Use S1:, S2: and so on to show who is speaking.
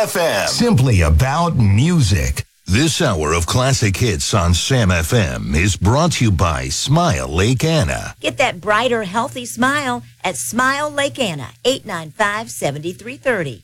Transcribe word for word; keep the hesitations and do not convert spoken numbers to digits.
S1: F M.
S2: Simply about music. This hour of classic hits on Sam F M is brought to you by Smile Lake Anna.
S3: Get that brighter, healthy smile at Smile Lake Anna, eight nine five, seven three three zero.